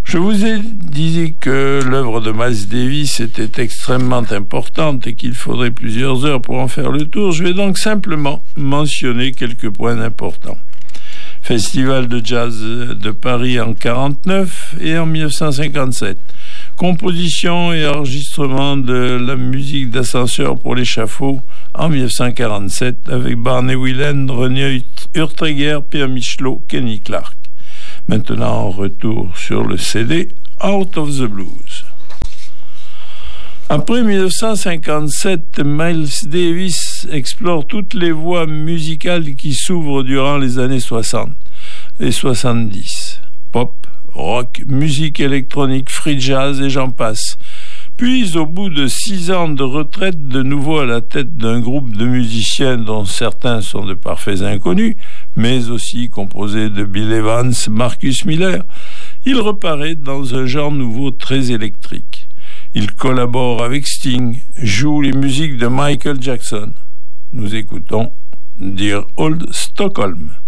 Je vous ai dit que l'œuvre de Miles Davis était extrêmement importante et qu'il faudrait plusieurs heures pour en faire le tour. Je vais donc simplement mentionner quelques points importants. Festival de jazz de Paris en 1949 et en 1957. Composition et enregistrement de la musique d'ascenseur pour l'échafaud en 1947 avec Barney Whelan, René Urtreger, Pierre Michelot, Kenny Clarke. Maintenant, retour sur le CD Out of the Blues. Après 1957, Miles Davis explore toutes les voies musicales qui s'ouvrent durant les années 60 et 70. Pop, rock, musique électronique, free jazz et j'en passe. Puis, au bout de 6 ans de retraite, de nouveau à la tête d'un groupe de musiciens dont certains sont de parfaits inconnus, mais aussi composés de Bill Evans, Marcus Miller, il reparaît dans un genre nouveau très électrique. Il collabore avec Sting, joue les musiques de Michael Jackson. Nous écoutons Dear Old Stockholm.